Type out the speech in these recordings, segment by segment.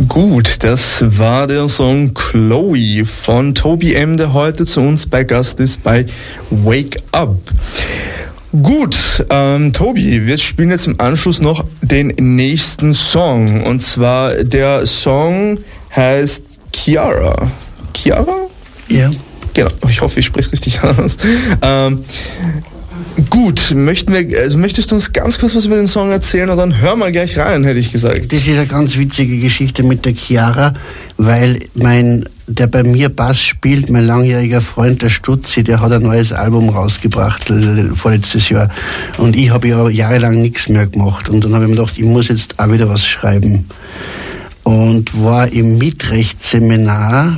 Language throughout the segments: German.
Gut, das war der Song Chloe von Toby M., der heute zu uns bei Gast ist bei Wake Up. Gut, Tobi, wir spielen jetzt im Anschluss noch den nächsten Song. Und zwar der Song heißt Chiara. Chiara? Ja. Genau, ich hoffe, ich spreche es richtig aus. Gut, möchtest du uns ganz kurz was über den Song erzählen und dann hören wir gleich rein, hätte ich gesagt. Das ist eine ganz witzige Geschichte mit der Chiara, weil der bei mir Bass spielt, mein langjähriger Freund, der Stutzi, der hat ein neues Album rausgebracht, vorletztes Jahr. Und ich habe ja jahrelang nichts mehr gemacht. Und dann habe ich mir gedacht, ich muss jetzt auch wieder was schreiben. Und war im Mietrechtsseminar,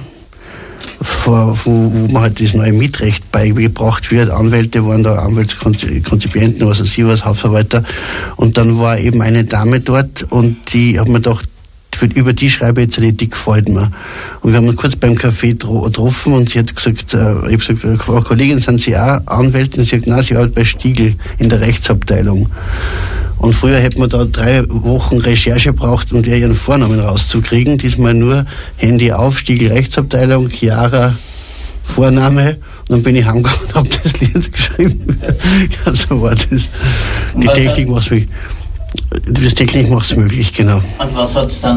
wo man halt das neue Mietrecht beigebracht wird. Anwälte waren da, Anwaltskonzipienten, was weiß ich was, Hausverwalter. Und dann war eben eine Dame dort und die hat mir gedacht, über die schreibe ich jetzt eine, die gefällt mir. Und wir haben uns kurz beim Café getroffen und sie hat gesagt, ich habe gesagt, Frau Kollegin, sind Sie auch Anwältin? Und sie hat gesagt, nein, sie arbeitet bei Stiegl in der Rechtsabteilung. Und früher hätte man da 3 Wochen Recherche braucht, um ihren Vornamen rauszukriegen. Diesmal nur Handy auf, Stiegl Rechtsabteilung, Chiara Vorname. Und dann bin ich heimgegangen und habe das Lied geschrieben. Ja, so war das. Die Technik macht es möglich. Das Technik macht es möglich, genau. Und was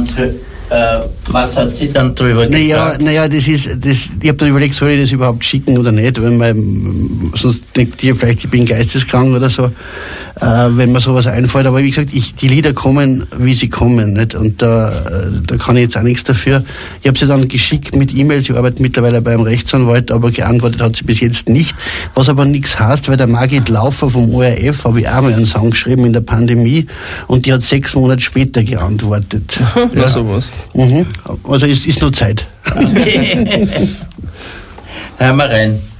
hat sie dann drüber gesagt? Naja, ich habe dann überlegt, soll ich das überhaupt schicken oder nicht, sonst denkt ihr vielleicht, ich bin geisteskrank oder so, wenn mir sowas einfällt. Aber wie gesagt, die Lieder kommen, wie sie kommen, nicht? Und da kann ich jetzt auch nichts dafür. Ich habe sie dann geschickt mit E-Mails, ich arbeite mittlerweile beim Rechtsanwalt, aber geantwortet hat sie bis jetzt nicht. Was aber nichts heißt, weil der Margit Laufer vom ORF habe ich auch mal einen Song geschrieben in der Pandemie und die hat 6 Monate später geantwortet. Ja, sowas. Mhm. Also ist nur Zeit. Okay. Hören wir rein.